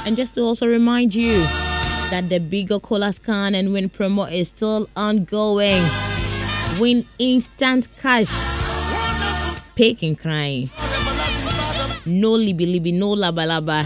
And just to also remind you that the Bigger Cola Scan and Win promo is still ongoing. Win instant cash. Pick and cry. No libby, no laba laba.